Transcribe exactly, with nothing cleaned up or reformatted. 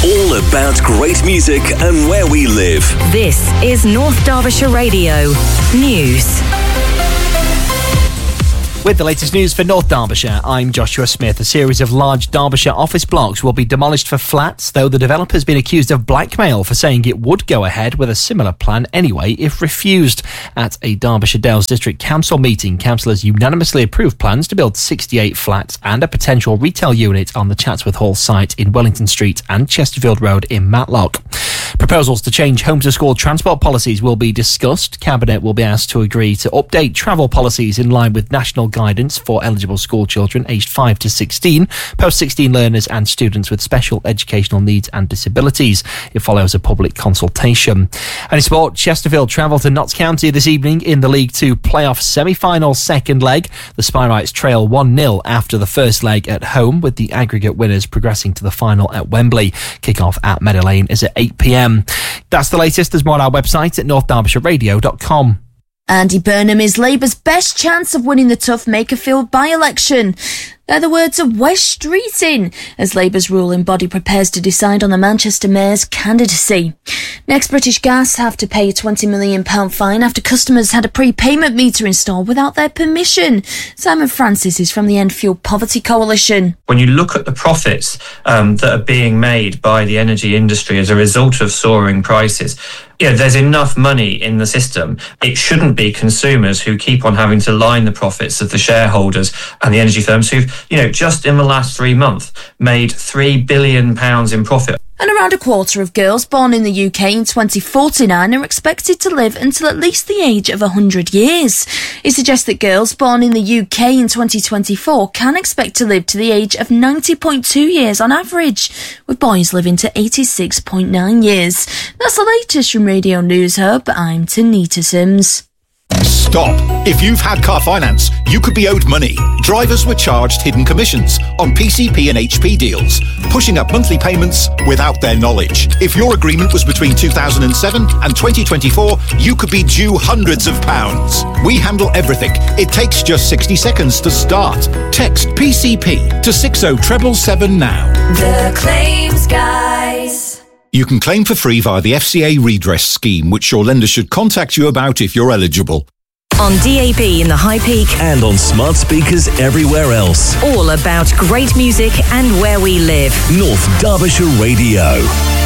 All about great music and where we live. This is North Derbyshire Radio News. With the latest news for North Derbyshire, I'm Joshua Smith. A series of large Derbyshire office blocks will be demolished for flats, though the developer's been accused of blackmail for saying it would go ahead with a similar plan anyway if refused. At a Derbyshire Dales District Council meeting, councillors unanimously approved plans to build sixty-eight flats and a potential retail unit on the Chatsworth Hall site in Wellington Street and Chesterfield Road in Matlock. Proposals to change home to school transport policies will be discussed. Cabinet will be asked to agree to update travel policies in line with national guidance for eligible school children aged five to sixteen, post sixteen learners and students with special educational needs and disabilities. It follows a public consultation. And in sport, Chesterfield travel to Notts County this evening in the League Two playoff semi-final second leg. The Spyrites trail one nil after the first leg at home, with the aggregate winners progressing to the final at Wembley. Kick-off at Meadow Lane is at eight p.m. That's the latest. There's more on our website at north derbyshire radio dot com. Andy Burnham is Labour's best chance of winning the tough Makerfield by-election. They're the words of Wes Streeting as Labour's ruling body prepares to decide on the Manchester Mayor's candidacy. Next, British Gas have to pay a twenty million pounds fine after customers had a prepayment meter installed without their permission. Simon Francis is from the End Fuel Poverty Coalition. When you look at the profits um, that are being made by the energy industry as a result of soaring prices, yeah, there's enough money in the system. It shouldn't be consumers who keep on having to line the profits of the shareholders and the energy firms who've, you know, just in the last three months made three billion pounds in profit. And around a quarter of girls born in the U K in twenty forty-nine are expected to live until at least the age of one hundred years. It suggests that girls born in the U K in twenty twenty-four can expect to live to the age of ninety point two years on average, with boys living to eighty-six point nine years. That's the latest from Radio News Hub. I'm Tanita Sims. Stop. If you've had car finance, you could be owed money. Drivers were charged hidden commissions on P C P and H P deals, pushing up monthly payments without their knowledge. If your agreement was between two thousand seven and twenty twenty-four, you could be due hundreds of pounds. We handle everything. It takes just sixty seconds to start. Text P C P to six oh seven seven now. The Claims Guys. You can claim for free via the F C A redress scheme, which your lender should contact you about if you're eligible. On D A B in the High Peak And on smart speakers everywhere else. all about great music and where we live. North Derbyshire Radio.